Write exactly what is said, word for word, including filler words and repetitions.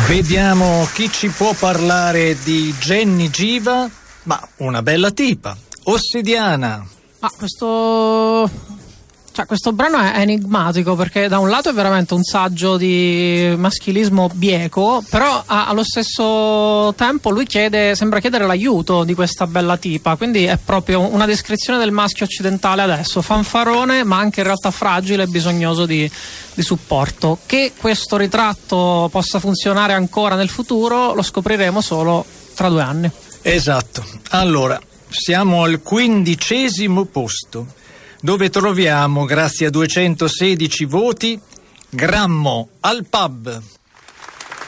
Vediamo chi ci può parlare di Jenny Giva, ma una bella tipa, Ossidiana. Ah, questo... Cioè, questo brano è enigmatico perché da un lato è veramente un saggio di maschilismo bieco, però a, allo stesso tempo lui chiede, sembra chiedere l'aiuto di questa bella tipa, quindi è proprio una descrizione del maschio occidentale adesso, fanfarone ma anche in realtà fragile e bisognoso di, di supporto. Che questo ritratto possa funzionare ancora nel futuro lo scopriremo solo tra due anni. Esatto. Allora, siamo al quindicesimo posto, dove troviamo, grazie a duecentosedici voti, Grammo al pub.